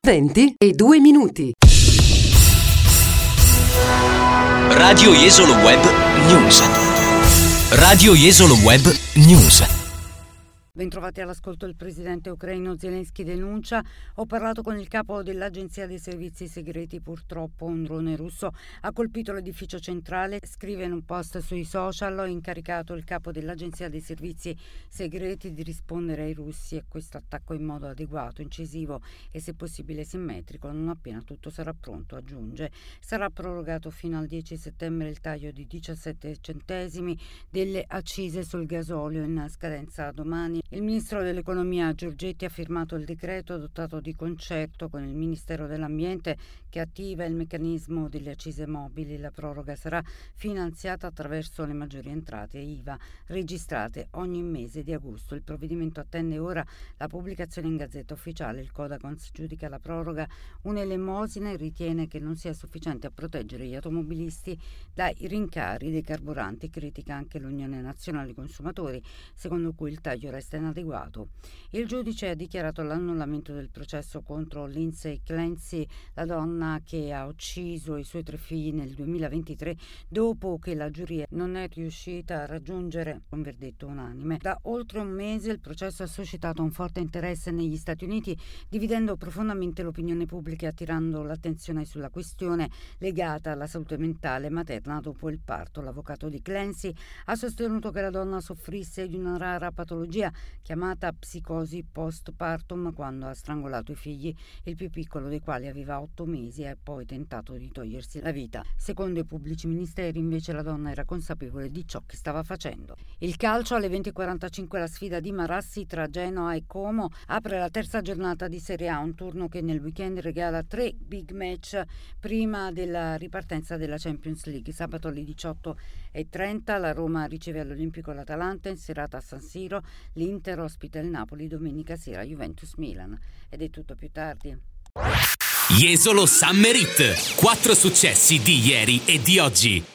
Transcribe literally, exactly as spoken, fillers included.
venti e due minuti. Radio Jesolo Web News. Radio Jesolo Web News. Bentrovati all'ascolto. Il presidente ucraino Zelensky denuncia: ho parlato con il capo dell'agenzia dei servizi segreti, purtroppo un drone russo ha colpito l'edificio centrale. Scrive in un post sui social: ho incaricato il capo dell'agenzia dei servizi segreti di rispondere ai russi a questo attacco in modo adeguato, incisivo e se possibile simmetrico. Non appena tutto sarà pronto, aggiunge. Sarà prorogato fino al dieci settembre il taglio di diciassette centesimi delle accise sul gasolio in scadenza domani. Il ministro dell'economia Giorgetti ha firmato il decreto adottato di concerto con il Ministero dell'Ambiente che attiva il meccanismo delle accise mobili. La proroga sarà finanziata attraverso le maggiori entrate I V A registrate ogni mese di agosto. Il provvedimento attende ora la pubblicazione in Gazzetta Ufficiale. Il Codacons giudica la proroga un'elemosina e ritiene che non sia sufficiente a proteggere gli automobilisti dai rincari dei carburanti. Critica anche l'Unione Nazionale Consumatori, secondo cui il taglio resta inadeguato. Il giudice ha dichiarato l'annullamento del processo contro Lindsay Clancy, la donna che ha ucciso i suoi tre figli nel duemilaventitré, dopo che la giuria non è riuscita a raggiungere un verdetto unanime. Da oltre un mese il processo ha suscitato un forte interesse negli Stati Uniti, dividendo profondamente l'opinione pubblica e attirando l'attenzione sulla questione legata alla salute mentale materna dopo il parto. L'avvocato di Clancy ha sostenuto che la donna soffrisse di una rara patologia chiamata psicosi postpartum quando ha strangolato i figli, il più piccolo dei quali aveva otto mesi, e ha poi tentato di togliersi la vita. Secondo i pubblici ministeri, invece, la donna era consapevole di ciò che stava facendo. Il calcio alle venti e quarantacinque, la sfida di Marassi tra Genoa e Como apre la terza giornata di Serie A, un turno che nel weekend regala tre big match prima della ripartenza della Champions League. Sabato alle diciotto e trenta la Roma riceve all'Olimpico l'Atalanta, in serata a San Siro l'Inter ospita il Napoli, domenica sera Juventus Milan. Ed è tutto, più tardi. Jesolo Summer Hit. Quattro successi di ieri e di oggi.